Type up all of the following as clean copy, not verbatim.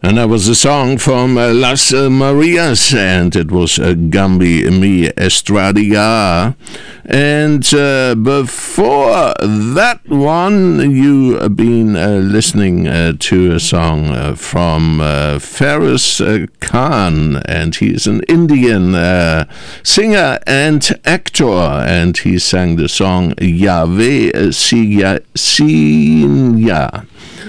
And that was a song from Las Marias, and it was Gambi Mi Estradia. And before that one, you've been listening to a song from Feroz Khan, and he's an Indian singer and actor, and he sang the song Yahweh Sinya.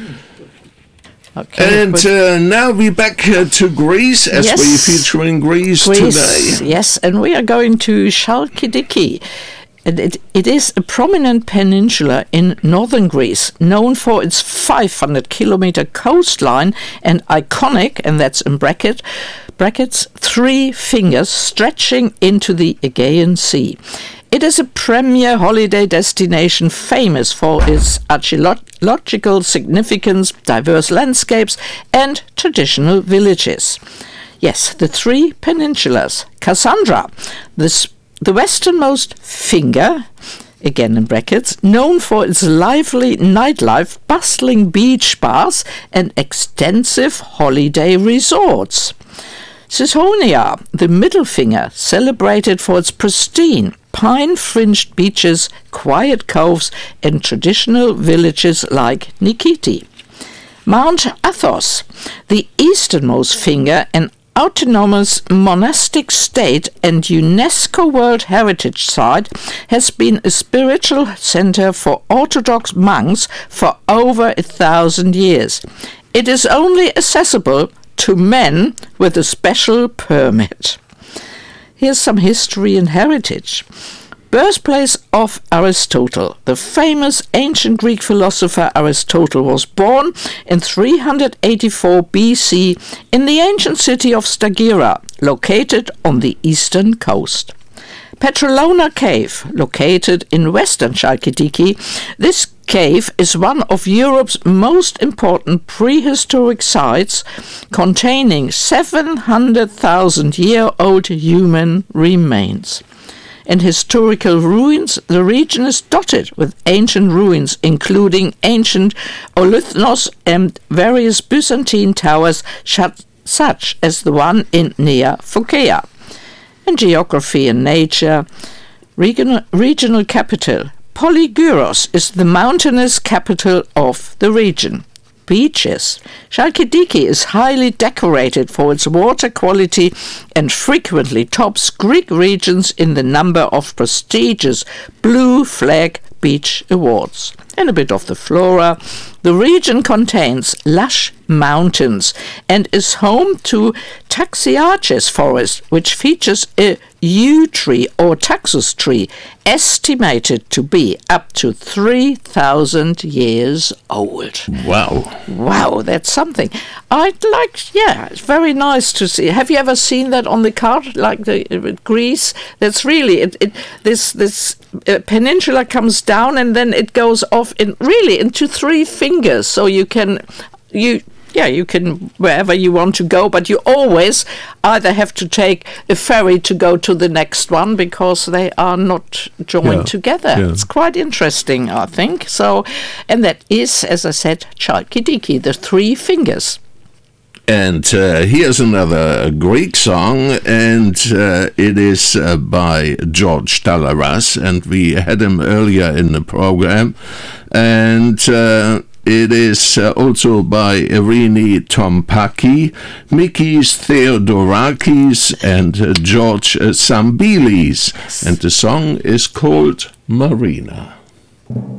Okay, and now we're back to Greece, as we're featuring Greece today. Yes, and we are going to Chalkidiki. It is a prominent peninsula in northern Greece, known for its 500-kilometer coastline and iconic, and that's in brackets, 3 fingers stretching into the Aegean Sea. It is a premier holiday destination famous for its archaeological significance, diverse landscapes, and traditional villages. Yes, the 3 peninsulas. Cassandra, the westernmost finger, again in brackets, known for its lively nightlife, bustling beach bars, and extensive holiday resorts. Cisonia, the middle finger, celebrated for its pristine, pine-fringed beaches, quiet coves, and traditional villages like Nikiti. Mount Athos, the easternmost finger, an autonomous monastic state and UNESCO World Heritage Site, has been a spiritual center for Orthodox monks for over 1,000 years. It is only accessible to men with a special permit. Here's some history and heritage. Birthplace of Aristotle. The famous ancient Greek philosopher Aristotle was born in 384 BC in the ancient city of Stagira, located on the eastern coast. Petrolona Cave, located in western Chalkidiki. This cave is one of Europe's most important prehistoric sites, containing 700,000-year-old human remains. In historical ruins, the region is dotted with ancient ruins, including ancient Olythnos and various Byzantine towers, such as the one in Nea Phocaea. In geography and nature, regional capital. Polygyros is the mountainous capital of the region. Beaches. Chalkidiki is highly decorated for its water quality and frequently tops Greek regions in the number of prestigious Blue Flag Beach Awards. And a bit of the flora. The region contains lush mountains and is home to Taxiarches forest, which features a yew tree or taxus tree estimated to be up to 3,000 years old. Wow, that's something. It's very nice to see. Have you ever seen that on the card, like Greece? That's really, this peninsula comes down and then it goes off into 3 fingers, so you can wherever you want to go, but you always either have to take a ferry to go to the next one because they are not joined together. Yeah. It's quite interesting, I think. So, and that is, as I said, Chalkidiki, the 3 fingers. And here's another Greek song, and it is by George Talaras, and we had him earlier in the program. And it is also by Irini Tompaki, Mikis Theodorakis, and George Sambilis. And the song is called Marina.